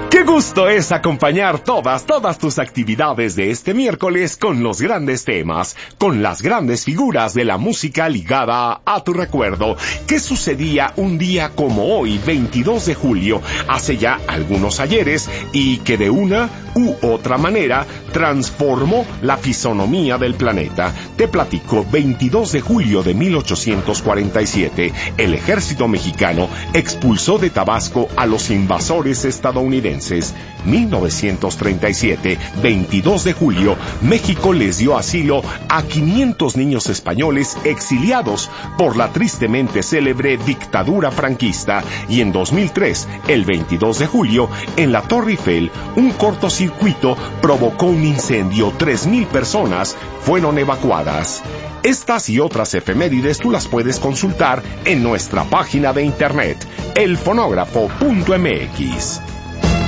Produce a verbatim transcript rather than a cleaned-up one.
Qué gusto es acompañar todas, todas tus actividades de este miércoles con los grandes temas, con las grandes figuras de la música ligada a tu recuerdo. ¿Qué sucedía un día como hoy, veintidós de julio, hace ya algunos ayeres, y que de una u otra manera transformó la fisonomía del planeta? Te platico. Veintidós de julio de mil ochocientos cuarenta y siete, el ejército mexicano expulsó de Tabasco a los invasores estadounidenses. mil novecientos treinta y siete, veintidós de julio, México les dio asilo a quinientos niños españoles exiliados por la tristemente célebre dictadura franquista. Y en dos mil tres, el veintidós de julio, en la Torre Eiffel, un cortocircuito provocó un incendio. tres mil personas fueron evacuadas. Estas y otras efemérides tú las puedes consultar en nuestra página de internet, el fonógrafo punto m x.